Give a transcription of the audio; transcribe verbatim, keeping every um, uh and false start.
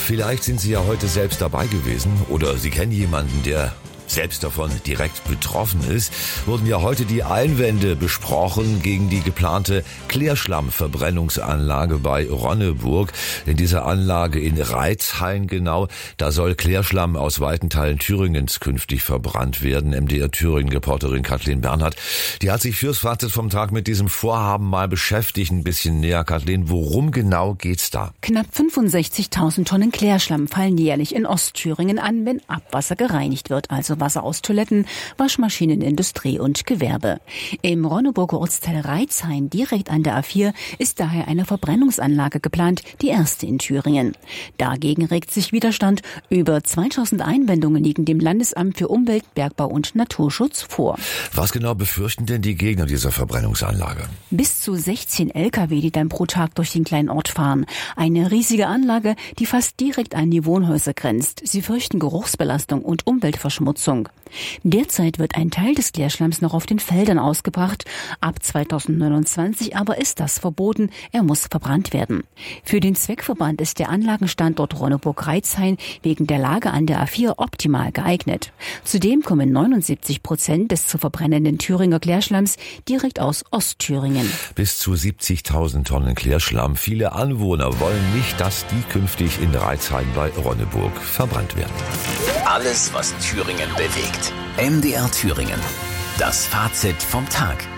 Vielleicht sind Sie ja heute selbst dabei gewesen oder Sie kennen jemanden, der selbst davon direkt betroffen ist, wurden ja heute die Einwände besprochen gegen die geplante Klärschlammverbrennungsanlage bei Ronneburg. In dieser Anlage in Reizhain genau, da soll Klärschlamm aus weiten Teilen Thüringens künftig verbrannt werden. M D R Thüringen-Reporterin Kathleen Bernhardt, die hat sich fürs Fazit vom Tag mit diesem Vorhaben mal beschäftigt, ein bisschen näher. Kathleen, worum genau geht's da? Knapp fünfundsechzigtausend Tonnen Klärschlamm fallen jährlich in Ostthüringen an, wenn Abwasser gereinigt wird, also Wasser aus Toiletten, Waschmaschinen, Industrie und Gewerbe. Im Ronneburger Ortsteil Reizhain, direkt an der A vier, ist daher eine Verbrennungsanlage geplant, die erste in Thüringen. Dagegen regt sich Widerstand. Über zweitausend Einwendungen liegen dem Landesamt für Umwelt, Bergbau und Naturschutz vor. Was genau befürchten denn die Gegner dieser Verbrennungsanlage? Bis zu sechzehn L K W, die dann pro Tag durch den kleinen Ort fahren. Eine riesige Anlage, die fast direkt an die Wohnhäuser grenzt. Sie fürchten Geruchsbelastung und Umweltverschmutzung. Derzeit wird ein Teil des Klärschlamms noch auf den Feldern ausgebracht. Ab zweitausendneunundzwanzig aber ist das verboten. Er muss verbrannt werden. Für den Zweckverband ist der Anlagenstandort Ronneburg-Reizhain wegen der Lage an der A vier optimal geeignet. Zudem kommen neunundsiebzig Prozent des zu verbrennenden Thüringer Klärschlamms direkt aus Ostthüringen. Bis zu siebzigtausend Tonnen Klärschlamm. Viele Anwohner wollen nicht, dass die künftig in Reizhain bei Ronneburg verbrannt werden. Alles, was Thüringen bewegt. M D R Thüringen. Das Fazit vom Tag.